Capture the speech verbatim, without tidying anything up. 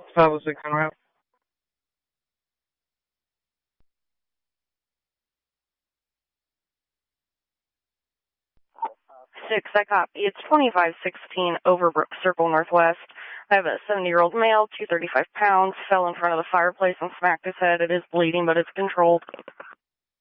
five oh six en route. Six, I copy. It's twenty-five sixteen Overbrook Circle Northwest. I have a seventy-year-old male, two hundred thirty-five pounds, fell in front of the fireplace and smacked his head. It is bleeding, but it's controlled.